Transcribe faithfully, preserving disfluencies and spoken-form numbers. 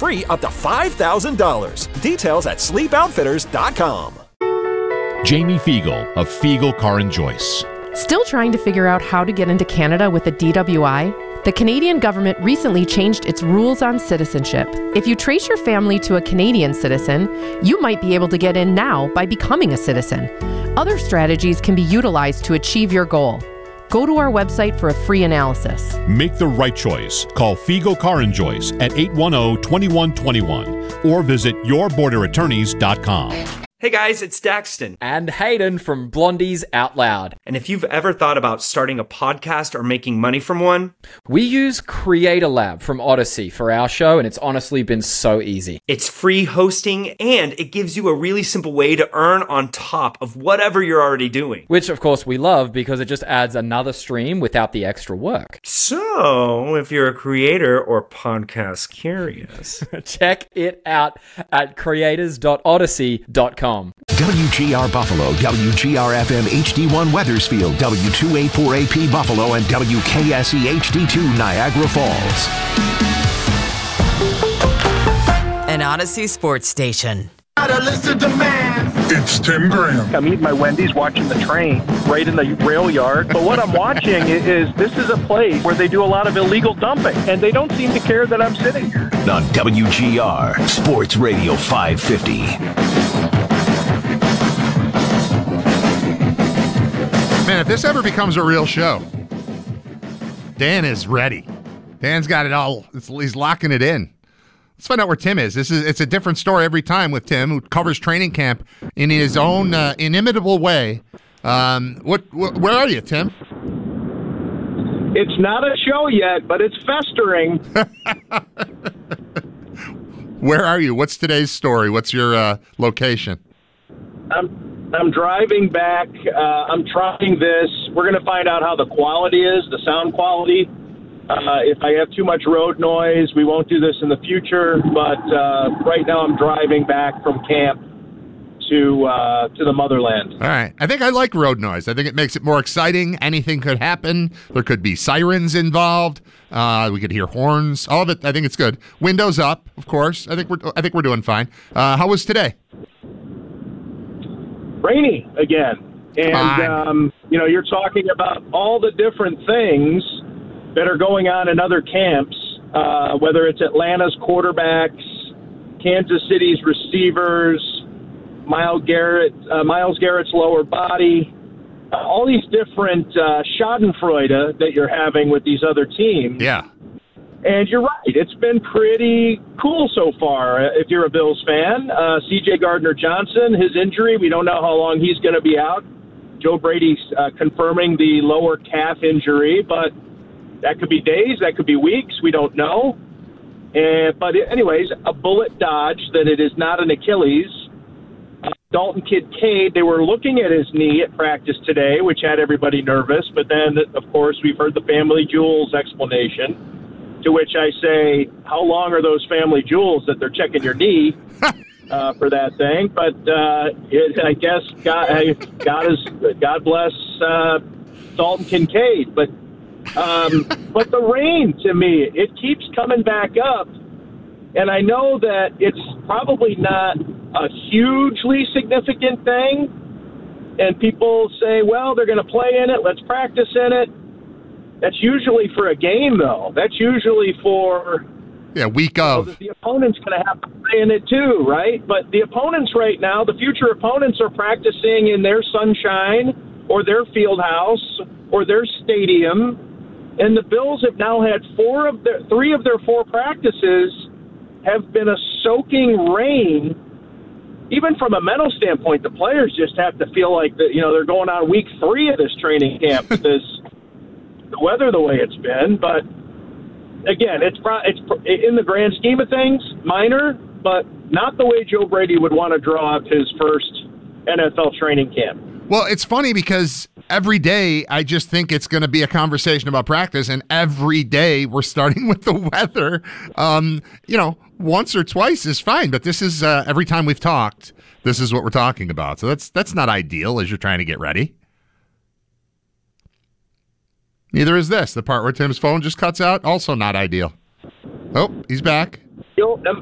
free up to five thousand dollars. Details at sleep outfitters dot com. Jamie Fiegel of Fiegel Car and Joyce. Still trying to figure out how to get into Canada with a D W I? The Canadian government recently changed its rules on citizenship. If you trace your family to a Canadian citizen, you might be able to get in now by becoming a citizen. Other strategies can be utilized to achieve your goal. Go to our website for a free analysis. Make the right choice. Call Fiegel Car and Joyce at eight one zero, two one two one or visit your border attorneys dot com. Hey guys, it's Daxton. And Hayden from Blondies Out Loud. And if you've ever thought about starting a podcast or making money from one, we use Creator Lab from Odyssey for our show, and it's honestly been so easy. It's free hosting, and it gives you a really simple way to earn on top of whatever you're already doing. Which, of course, we love because it just adds another stream without the extra work. So, if you're a creator or podcast curious, check it out at creators dot odyssey dot com. W G R Buffalo, W G R F M H D one Weathersfield, W two eighty-four A P Buffalo, and W K S E H D two Niagara Falls. An Odyssey sports station. It's Tim Graham. I'm eating my Wendy's, watching the train right in the rail yard. But what I'm watching is this is a place where they do a lot of illegal dumping, and they don't seem to care that I'm sitting here. On W G R Sports Radio five fifty. Man, if this ever becomes a real show, Dan is ready. Dan's got it all. It's, he's locking it in. Let's find out where Tim is. This is it's a different story every time with Tim, who covers training camp in his own uh, inimitable way. Um, what, wh- where are you, Tim? It's not a show yet, but it's festering. Where are you? What's today's story? What's your uh, location? I'm I'm driving back. Uh, I'm trying this. We're going to find out how the quality is, the sound quality. Uh, if I have too much road noise, we won't do this in the future. But uh, right now I'm driving back from camp to uh, to the motherland. All right. I think I like road noise. I think it makes it more exciting. Anything could happen. There could be sirens involved. Uh, we could hear horns. All of it. I think it's good. Windows up, of course. I think we're I think we're doing fine. Uh, how was today? Rainy again. And, um, you know, you're talking about all the different things that are going on in other camps, uh, whether it's Atlanta's quarterbacks, Kansas City's receivers, Myles Garrett, uh, Myles Garrett's lower body, uh, all these different uh, schadenfreude that you're having with these other teams. Yeah. And you're right. It's been pretty cool so far if you're a Bills fan. Uh, C J Gardner-Johnson, his injury, we don't know how long he's going to be out. Joe Brady's uh, confirming the lower calf injury, but that could be days, that could be weeks. We don't know. And, but anyways, a bullet dodge that it is not an Achilles. Uh, Dalton Kincaid, they were looking at his knee at practice today, which had everybody nervous. But then, of course, we've heard the family jewels explanation. To which I say, how long are those family jewels that they're checking your knee uh, for that thing? But uh, it, I guess God, God is God bless uh, Dalton Kincaid. But um, but the rain, to me, it keeps coming back up, and I know that it's probably not a hugely significant thing. And people say, well, they're going to play in it. Let's practice in it. That's usually for a game, though. That's usually for yeah, week of. So the opponent's going to have to play in it too, right? But the opponents right now, the future opponents are practicing in their sunshine or their field house or their stadium, and the Bills have now had four of their three of their four practices have been a soaking rain. Even from a mental standpoint, the players just have to feel like that. You know, they're going on week three of this training camp. This. The weather the way it's been, but again, it's it's in the grand scheme of things, minor, but not the way Joe Brady would want to draw up his first N F L training camp. Well, it's funny because every day I just think it's going to be a conversation about practice, and every day we're starting with the weather. Um, you know, once or twice is fine, but this is uh, every time we've talked, this is what we're talking about. So that's that's not ideal as you're trying to get ready. Neither is this. The part where Tim's phone just cuts out, also not ideal. Oh, he's back.